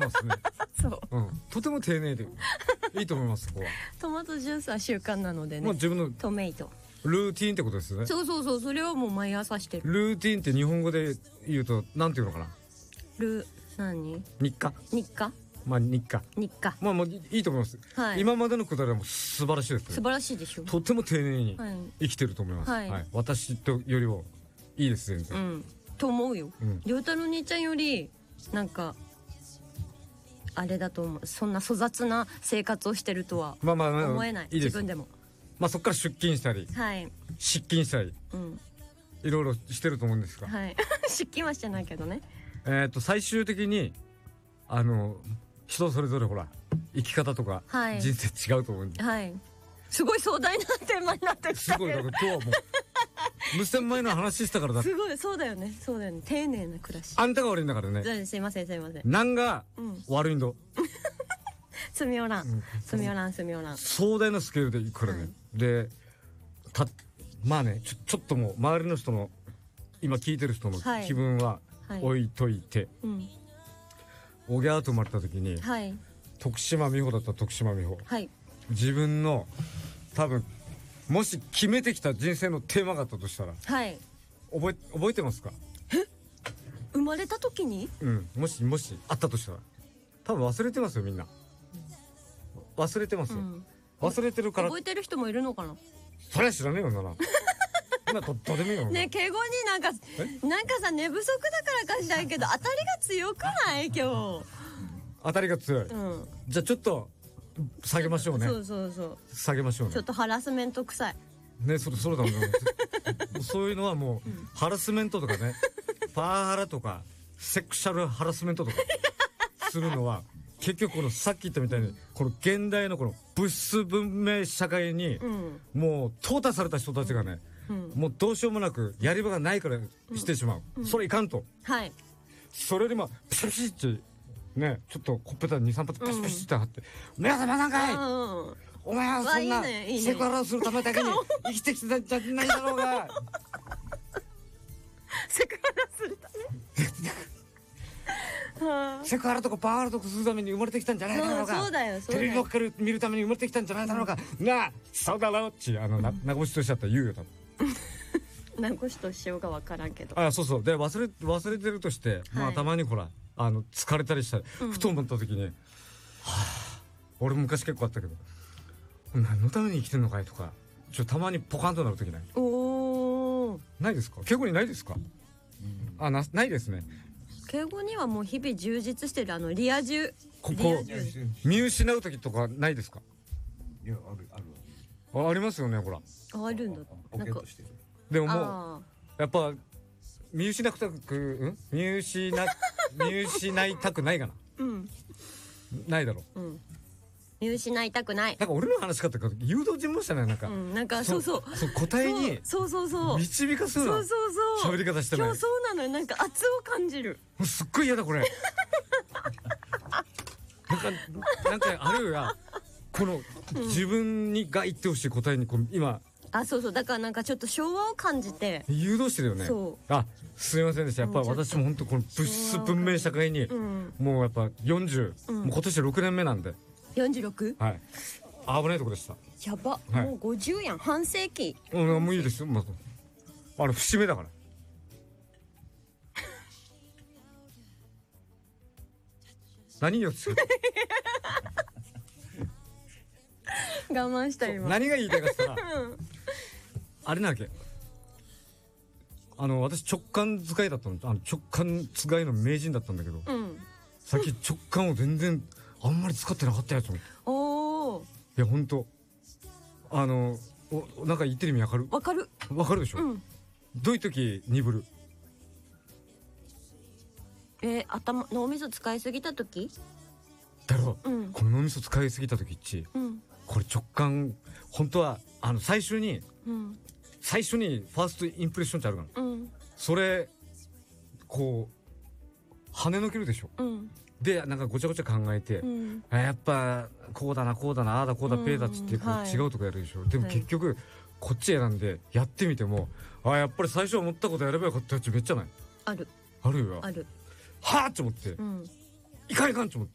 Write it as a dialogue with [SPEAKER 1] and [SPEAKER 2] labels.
[SPEAKER 1] ますね。
[SPEAKER 2] そう、
[SPEAKER 1] とても丁寧でいいと思います。そこは
[SPEAKER 2] トマトジュースは習慣なのでね、
[SPEAKER 1] もう自分の
[SPEAKER 2] トメイト
[SPEAKER 1] ルーティンってことですね。
[SPEAKER 2] そうそうそう、それをもう毎朝してる。
[SPEAKER 1] ルーティンって日本語で言うとなんていうのかな。
[SPEAKER 2] 何
[SPEAKER 1] 日課。
[SPEAKER 2] 日課、
[SPEAKER 1] まあ日課。
[SPEAKER 2] 日課、
[SPEAKER 1] まあもういいと思います、
[SPEAKER 2] はい、
[SPEAKER 1] 今までのくだりはもう素晴らしいですね。
[SPEAKER 2] 素晴らしいでしょ。
[SPEAKER 1] とても丁寧に
[SPEAKER 2] はい
[SPEAKER 1] 生きてると思います、
[SPEAKER 2] はい
[SPEAKER 1] はい、私とよりもいいです全然、
[SPEAKER 2] と思うよ。
[SPEAKER 1] うん
[SPEAKER 2] りょうたの兄ちゃんよりなんかあれだと思う。そんな粗雑な生活をしてるとは
[SPEAKER 1] まあまあまあ
[SPEAKER 2] 思えない、
[SPEAKER 1] いいです。
[SPEAKER 2] 自分でも。
[SPEAKER 1] まあそこから出勤したり
[SPEAKER 2] はい
[SPEAKER 1] 失勤したりいろいろしてると思うんですが、
[SPEAKER 2] はい出勤はしてないけどね。
[SPEAKER 1] 最終的に人それぞれほら生き方とか
[SPEAKER 2] はい
[SPEAKER 1] 人生違うと思うんで、
[SPEAKER 2] はい、すごい壮大なテーマになってき
[SPEAKER 1] す
[SPEAKER 2] た
[SPEAKER 1] ごいだから今日はもう無線前の話したからだって
[SPEAKER 2] すごい、そうだよね、そうだよね、丁寧な暮らし。
[SPEAKER 1] あんたが悪いんだからね。
[SPEAKER 2] すいませんすいません。
[SPEAKER 1] 何が悪いんだ、
[SPEAKER 2] すみおらん、すみおらん、すみおらん。
[SPEAKER 1] 壮大なスケールでいくからね、でまあねちょっともう周りの人の今聞いてる人の気分は置いといて、おぎゃーと生まれた時に、
[SPEAKER 2] はい、
[SPEAKER 1] 徳島美穂だったら徳島美穂、
[SPEAKER 2] はい、
[SPEAKER 1] 自分の多分もし決めてきた人生のテーマがあったとしたら、
[SPEAKER 2] はい、
[SPEAKER 1] 覚えてますか？
[SPEAKER 2] 生まれた時に？
[SPEAKER 1] もしあったとしたら多分忘れてますよみんな。忘れてますよ、忘れてるから。
[SPEAKER 2] 覚えてる人もいるのかな。
[SPEAKER 1] それは知らねえよな今どうでもいいよ
[SPEAKER 2] ね。敬語になんかさ、寝不足だからかしらんけど当たりが強くない？今日
[SPEAKER 1] 当たりが強い、じゃあちょっと下げましょうね。
[SPEAKER 2] そう
[SPEAKER 1] 下げましょうね。
[SPEAKER 2] ちょっとハラスメント臭い
[SPEAKER 1] ね。そうだもんそういうのはもう、ハラスメントとかねパワハラとかセクシャルハラスメントとかするのは結局このさっき言ったみたいにこの現代のこの物質文明社会にもう淘汰された人たちがね、もうどうしようもなくやり場がないからしてしまう、それいかんと、
[SPEAKER 2] はい、
[SPEAKER 1] それよりもピシッピシッってね、ちょっとコッペタ2、3発ピシッピシッって貼って「皆様なんかい、お前はそんなセクハラをするためだけに生きてきてたんじゃないだろうが」
[SPEAKER 2] セクハラするため
[SPEAKER 1] セクハラとかパワハラとかするために生まれてきたんじゃないだろうが、
[SPEAKER 2] そうだよ
[SPEAKER 1] テレビばっかり見るために生まれてきたんじゃないだろうが、なあそうだろうっち名越しとしちゃったら言うよ多分
[SPEAKER 2] 名越としようが分からんけど。
[SPEAKER 1] そうで忘れてるとして、まあたまにほら疲れたりしたり、ふと思った時にはあ俺昔結構あったけど何のために生きてんのかいとかたまにポカンとなる時ない？ないですか？敬語にないですか？ないですね。
[SPEAKER 2] 敬語にはもう日々充実してるリア充。
[SPEAKER 1] ここ見失う時とかないですか？
[SPEAKER 3] いやあ
[SPEAKER 1] りますよねほら。
[SPEAKER 2] あるんだ。
[SPEAKER 3] なんか
[SPEAKER 1] でももうやっぱ見失いたくないかな。ないだろ。
[SPEAKER 2] 見失いたくない。
[SPEAKER 1] なんか俺の話し方が誘導尋問したねなんか。
[SPEAKER 2] なんかそう
[SPEAKER 1] 答えに導かすような喋り方してない。
[SPEAKER 2] 今日そうなのよ。なんか圧を感じる。
[SPEAKER 1] すっごい嫌だこれ。なんかあるいはこの自分が言ってほしい答えに今。
[SPEAKER 2] そうだからなんかちょっと昭和を感じて
[SPEAKER 1] 誘導してるよね。すいませんでした。やっぱり私も本当この物質文明社会にもうやっぱ40、もう今年6年目なんで。
[SPEAKER 2] 46？
[SPEAKER 1] はい。危ないとこでした。
[SPEAKER 2] やば、もう50やん。半世紀。
[SPEAKER 1] もういいですよ。節目だから。何よ
[SPEAKER 2] 我慢した今。
[SPEAKER 1] 何が言いたいかって言ったらあれなわけ。私直感使いだったの。直感使いの名人だったんだけど、さっき直感を全然あんまり使ってなかったやつも。いや本当なんか言ってる意味わかる？わかるでしょ。どういう時鈍る？
[SPEAKER 2] 脳みそ使いすぎた時
[SPEAKER 1] だろ。この脳みそ使いすぎた時っち、これ直感本当は最初にファーストインプレッションってあるから、それこう跳ねのけるでしょ。でなんかごちゃごちゃ考えて、やっぱこうだなああだこうだペーだっつって違うとこやるでしょ。でも結局こっち選んでやってみてもやっぱり最初思ったことやればよかったやつめっちゃない？あるよ。はぁって思って、いかんと思っ